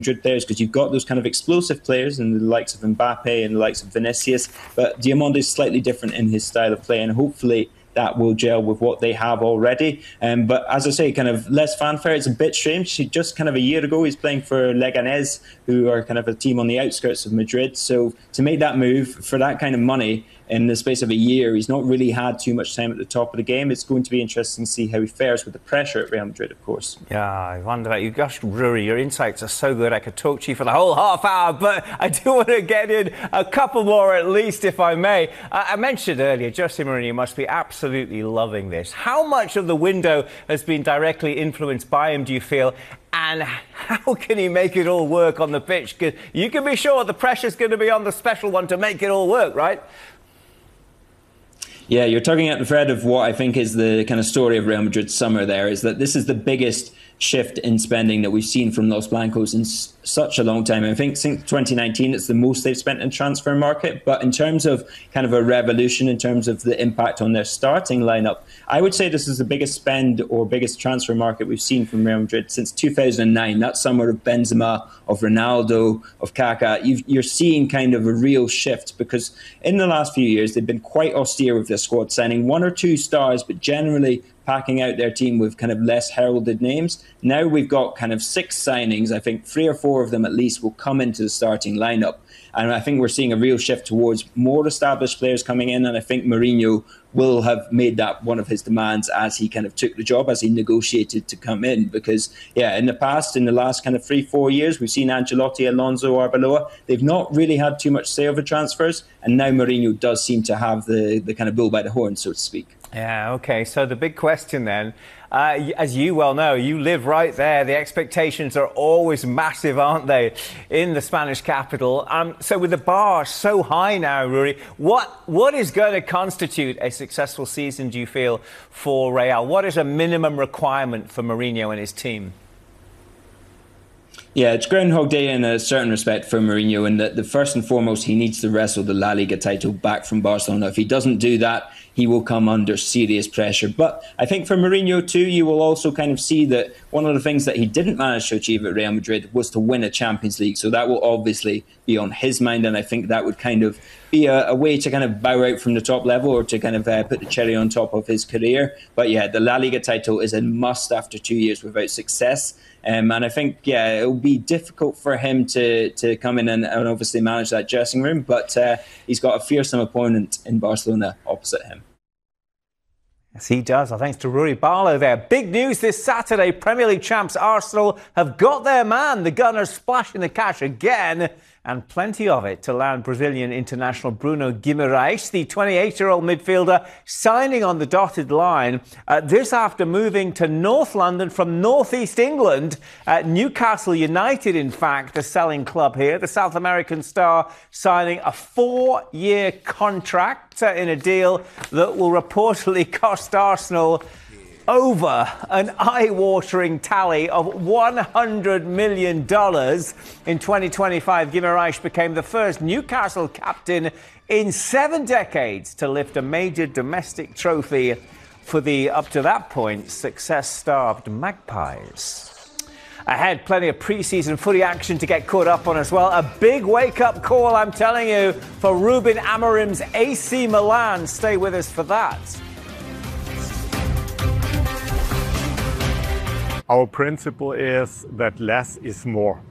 Madrid players, because you've got those kind of explosive players and the likes of Mbappe and the likes of Vinicius, but Diamande is slightly different in his style of play, and hopefully that will gel with what they have already. But as I say, kind of less fanfare. It's a bit strange. Just kind of a year ago, he's playing for Leganés, who are kind of a team on the outskirts of Madrid. So to make that move for that kind of money in the space of a year, he's not really had too much time at the top of the game. It's going to be interesting to see how he fares with the pressure at Real Madrid, of course. Yeah, I wonder about you. Gosh, Rory, your insights are so good. I could talk to you for the whole half hour, but I do want to get in a couple more at least, if I may. I mentioned earlier, Jose Mourinho must be absolutely loving this. How much of the window has been directly influenced by him, do you feel? And how can he make it all work on the pitch? Because you can be sure the pressure's going to be on the special one to make it all work, right? Yeah, you're tugging at the thread of what I think is the kind of story of Real Madrid's summer there, is that this is the biggest shift in spending that we've seen from Los Blancos in such a long time. I think since 2019, it's the most they've spent in transfer market. But in terms of kind of a revolution, in terms of the impact on their starting lineup, I would say this is the biggest spend or biggest transfer market we've seen from Real Madrid since 2009. That summer of Benzema, of Ronaldo, of Kaká. You're seeing kind of a real shift, because in the last few years, they've been quite austere with their squad, signing one or two stars, but generally packing out their team with kind of less heralded names. Now we've got kind of 6 signings. I think 3 or 4 of them at least will come into the starting lineup. And I think we're seeing a real shift towards more established players coming in. And I think Mourinho will have made that one of his demands as he kind of took the job, as he negotiated to come in. Because, yeah, in the past, in the last kind of 3-4 years, we've seen Ancelotti, Alonso, Arbeloa. They've not really had too much say over transfers. And now Mourinho does seem to have the kind of bull by the horn, so to speak. Yeah, OK. So the big question then, as you well know, you live right there. The expectations are always massive, aren't they, in the Spanish capital? So with the bar so high now, Rory, what is going to constitute a successful season, do you feel, for Real? What is a minimum requirement for Mourinho and his team? Yeah, it's Groundhog Day in a certain respect for Mourinho, and that the first and foremost, he needs to wrestle the La Liga title back from Barcelona. If he doesn't do that, he will come under serious pressure. But I think for Mourinho too, you will also kind of see that one of the things that he didn't manage to achieve at Real Madrid was to win a Champions League. So that will obviously be on his mind, and I think that would kind of be a way to kind of bow out from the top level, or to kind of put the cherry on top of his career. But yeah, the La Liga title is a must after 2 years without success. And I think, yeah, it'll be difficult for him to come in and obviously manage that dressing room. But he's got a fearsome opponent in Barcelona opposite him. Yes, he does. Thanks to Rory Barlow there. Big news this Saturday. Premier League champs Arsenal have got their man. The Gunners splashing the cash again, and plenty of it, to land Brazilian international Bruno Guimaraes, the 28-year-old midfielder, signing on the dotted line. This after moving to North London from North East England. Newcastle United, in fact, the selling club here. The South American star signing a 4-year contract in a deal that will reportedly cost Arsenal over an eye-watering tally of $100 million. In 2025, Guimaraes became the first Newcastle captain in 7 decades to lift a major domestic trophy for the, up to that point, success-starved Magpies. Ahead, plenty of pre-season footy action to get caught up on as well. A big wake-up call, I'm telling you, for Ruben Amorim's AC Milan. Stay with us for that. Our principle is that less is more.